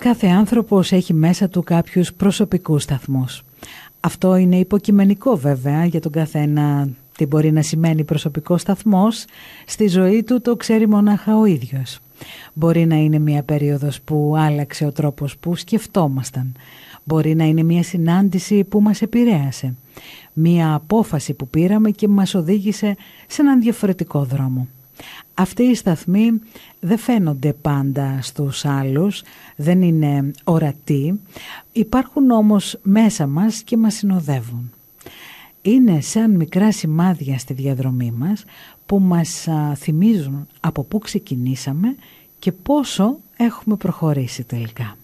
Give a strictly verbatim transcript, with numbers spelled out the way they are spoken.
Κάθε άνθρωπος έχει μέσα του κάποιους προσωπικούς σταθμούς. Αυτό είναι υποκειμενικό βέβαια για τον καθένα. Τι μπορεί να σημαίνει προσωπικός σταθμός στη ζωή του το ξέρει μονάχα ο ίδιος. Μπορεί να είναι μια περίοδος που άλλαξε ο τρόπος που σκεφτόμασταν. Μπορεί να είναι μια συνάντηση που μας επηρέασε. Μια απόφαση που πήραμε και μας οδήγησε σε έναν διαφορετικό δρόμο. Αυτοί οι σταθμοί δεν φαίνονται πάντα στους άλλους, δεν είναι ορατοί, υπάρχουν όμως μέσα μας και μας συνοδεύουν. Είναι σαν μικρά σημάδια στη διαδρομή μας που μας θυμίζουν από πού ξεκινήσαμε και πόσο έχουμε προχωρήσει τελικά.